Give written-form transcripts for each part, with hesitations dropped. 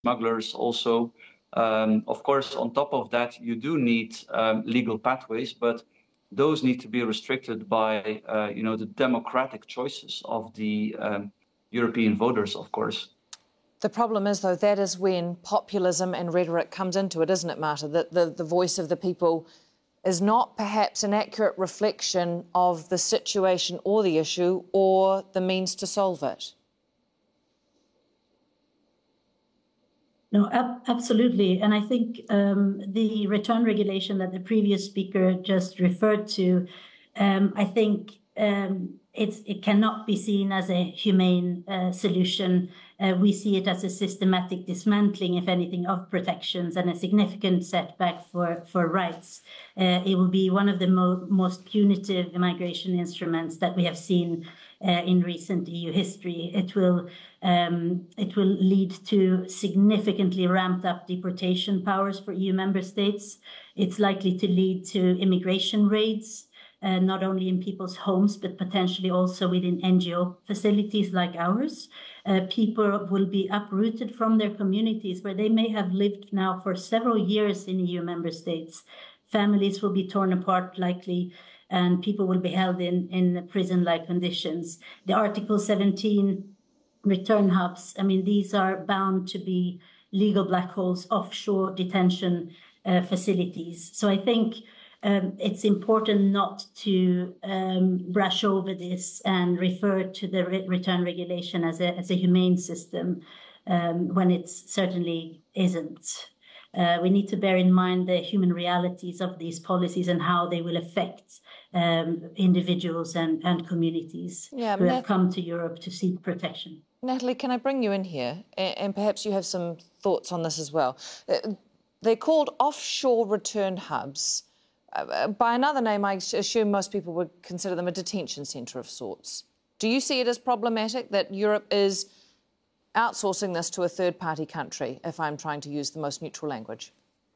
smugglers also. Of course, on top of that, you do need legal pathways, but those need to be restricted by the democratic choices of the European voters, of course. The problem is, though, that is when populism and rhetoric comes into it, isn't it, Marta? That the voice of the people is not perhaps an accurate reflection of the situation or the issue or the means to solve it. No, absolutely. And I think the return regulation that the previous speaker just referred to, I think it cannot be seen as a humane solution. We see it as a systematic dismantling, if anything, of protections and a significant setback for rights. It will be one of the most punitive immigration instruments that we have seen in recent EU history. It will lead to significantly ramped up deportation powers for EU member states. It's likely to lead to immigration raids, not only in people's homes, but potentially also within NGO facilities like ours. People will be uprooted from their communities where they may have lived now for several years in EU member states. Families will be torn apart likely, and people will be held in prison-like conditions. The Article 17 return hubs, I mean, these are bound to be legal black holes, offshore detention facilities. So I think it's important not to brush over this and refer to the return regulation as a humane system when it certainly isn't. We need to bear in mind the human realities of these policies and how they will affect individuals and communities who have come to Europe to seek protection. Natalie, can I bring you in here? And perhaps you have some thoughts on this as well. They're called offshore return hubs. By another name, I assume most people would consider them a detention centre of sorts. Do you see it as problematic that Europe is outsourcing this to a third-party country, if I'm trying to use the most neutral language?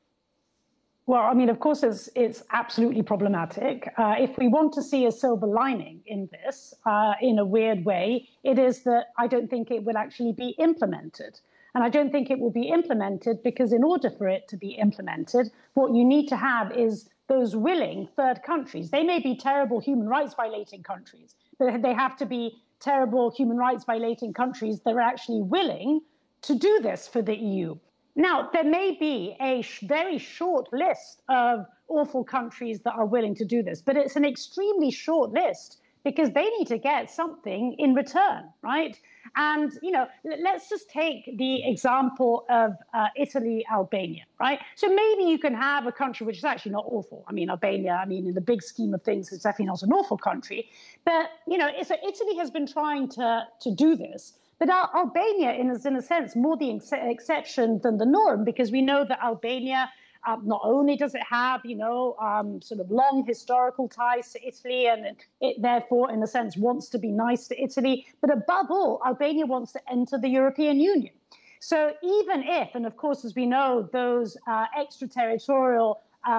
Well, I mean, of course, it's absolutely problematic. If we want to see a silver lining in this, in a weird way, it is that I don't think it will actually be implemented. And I don't think it will be implemented because in order for it to be implemented, what you need to have is those willing third countries. They may be terrible human rights violating countries, but they have to be terrible human rights violating countries that are actually willing to do this for the EU. Now, there may be a very short list of awful countries that are willing to do this, but it's an extremely short list because they need to get something in return, right? And, you know, let's just take the example of Italy, Albania, right? So maybe you can have a country which is actually not awful. I mean, Albania, I mean, in the big scheme of things, it's definitely not an awful country. But, you know, Italy has been trying to do this. But Albania is, in a sense, more the exception than the norm, because we know that Albania, not only does it have, you know, sort of long historical ties to Italy, and it therefore, in a sense, wants to be nice to Italy, but above all, Albania wants to enter the European Union. So even if, and of course, as we know, those extraterritorial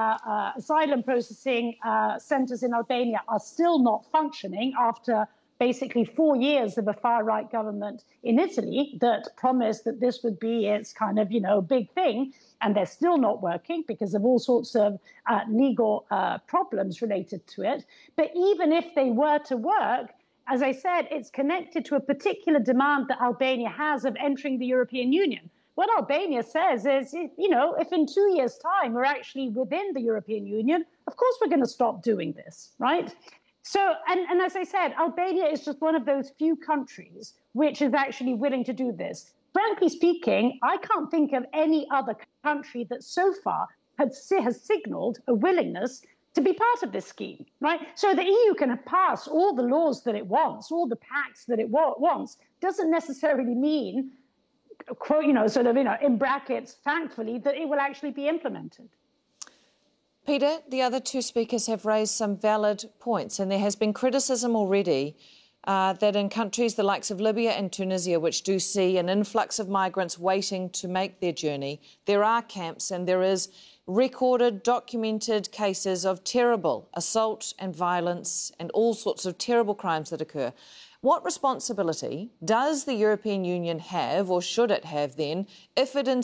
asylum processing centres in Albania are still not functioning after basically 4 years of a far-right government in Italy that promised that this would be its kind of, you know, big thing, and they're still not working because of all sorts of legal problems related to it. But even if they were to work, as I said, it's connected to a particular demand that Albania has of entering the European Union. What Albania says is, you know, if in 2 years' time we're actually within the European Union, of course we're going to stop doing this, right? So, and as I said, Albania is just one of those few countries which is actually willing to do this. Frankly speaking, I can't think of any other country that so far has signaled a willingness to be part of this scheme, right? So the EU can pass all the laws that it wants, all the pacts that it wants, doesn't necessarily mean, you know, sort of, you know, in brackets, thankfully, that it will actually be implemented. Peter, the other two speakers have raised some valid points, and there has been criticism already that in countries the likes of Libya and Tunisia, which do see an influx of migrants waiting to make their journey, there are camps and there is recorded, documented cases of terrible assault and violence and all sorts of terrible crimes that occur. What responsibility does the European Union have, or should it have then, if it